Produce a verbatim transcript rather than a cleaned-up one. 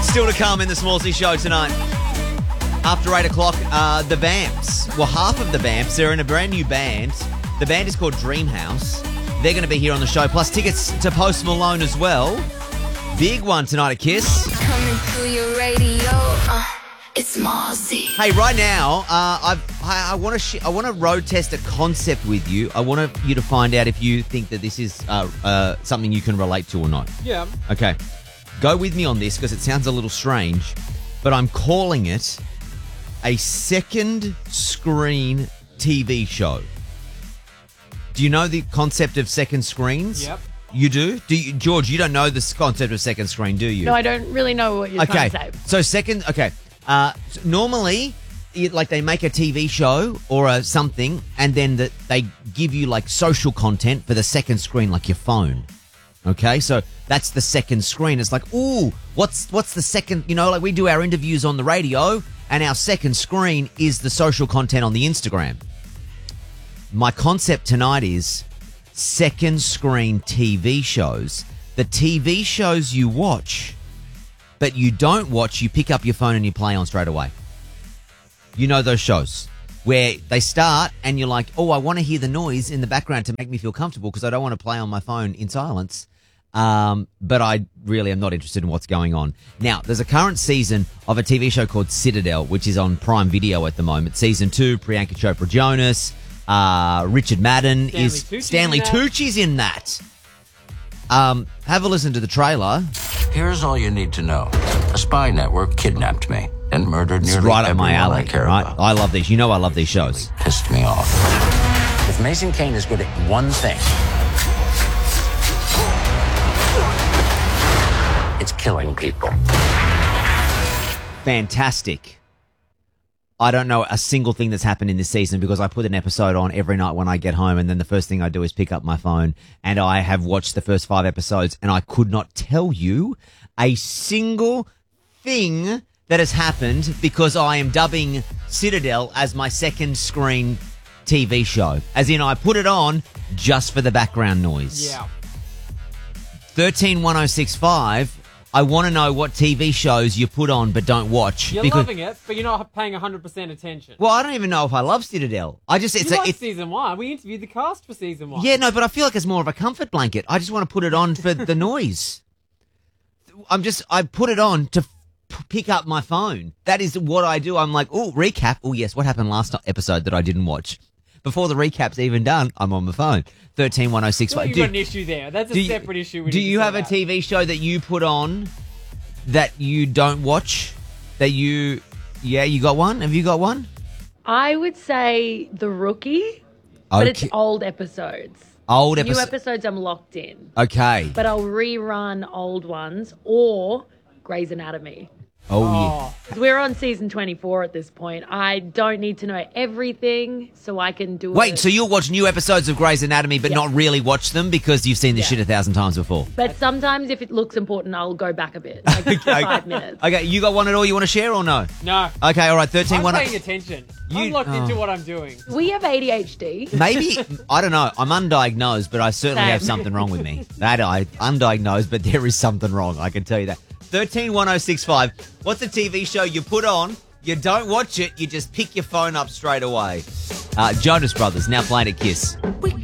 Still to come in the Smallsy Show tonight. After eight o'clock, uh, the Vamps. Well, half of the Vamps, they're in a brand new band. The band is called Dreamhouse. They're going to be here on the show, plus tickets to Post Malone as well. Big one tonight at Kiss. Coming through your radio, uh, it's Smallsy. Hey, right now, uh, I've, I, I want to sh- I want to road test a concept with you. I want you to find out if you think that this is uh, uh, something you can relate to or not. Yeah. Okay. Go with me on this because it sounds a little strange, but I'm calling it a second screen T V show. Do you know the concept of second screens? Yep. You do? Do you, George, you don't know the concept of second screen, do you? No, I don't really know what you're Okay. trying to say. So second, okay. Uh, so normally, it, like they make a T V show or a something, and then the, they give you like social content for the second screen, like your phone. Okay, so that's the second screen. It's like, ooh, what's what's the second? You know, like we do our interviews on the radio, and our second screen is the social content on the Instagram. My concept tonight is second screen T V shows. The T V shows you watch, but you don't watch, you pick up your phone and you play on straight away. You know those shows where they start and you're like, oh, I want to hear the noise in the background to make me feel comfortable because I don't want to play on my phone in silence. Um, but I really am not interested in what's going on. Now, there's a current season of a T V show called Citadel, which is on Prime Video at the moment. Season two, Priyanka Chopra Jonas, uh, Richard Madden Stanley is Tucci's Stanley in that. Tucci's in that. Um, have a listen to the trailer. Here's all you need to know. A spy network kidnapped me and murdered It's nearly right up my everyone alley, I care right? about. I love these. You know I love these shows. Pissed me off. If Mason Kane is good at one thing, it's killing people. Fantastic. I don't know a single thing that's happened in this season because I put an episode on every night when I get home, and then the first thing I do is pick up my phone, and I have watched the first five episodes, and I could not tell you a single thing that has happened because I am dubbing Citadel as my second screen T V show. As in, I put it on just for the background noise. Yeah. thirteen one oh six five. I want to know what T V shows you put on but don't watch. You're because, loving it, but you're not paying one hundred percent attention. well, I don't even know if I love Citadel. I just it's you a, like it's season one. We interviewed the cast for season one. yeah, no, but I feel like it's more of a comfort blanket. I just want to put it on for the noise. I'm just I put it on to p- pick up my phone. That is what I do. I'm like, oh, recap. Oh, yes, what happened last episode that I didn't watch? Before the recap's even done, I'm on my phone. thirteen one oh six Well, five. you've got an issue there. That's a do you- separate issue. we Do need to you sort have a out. T V show that you put on that you don't watch? That you, yeah, you got one? Have you got one? I would say The Rookie, but it's Okay. old episodes. Old New episode. episodes I'm locked in, Okay. but I'll rerun old ones or Grey's Anatomy. Oh, yeah. Oh, 'Cause we're on season twenty-four at this point. I don't need to know everything so I can do it. Wait, so you'll watch new episodes of Grey's Anatomy but Yeah. not really watch them because you've seen this Yeah. shit a thousand times before? But sometimes if it looks important, I'll go back a bit, like five minutes. Okay, you got one at all you want to share or no? no. Okay, all right, thirteen I'm one. paying attention. You- I'm locked oh. into what I'm doing. We have A D H D. Maybe, I don't know, I'm undiagnosed, but I certainly Same. have something wrong with me. That I, undiagnosed, but there is something wrong, I can tell you that. thirteen one oh six five, what's a T V show you put on, you don't watch it, you just pick your phone up straight away? Uh, Jonas Brothers, now playing at Kiss.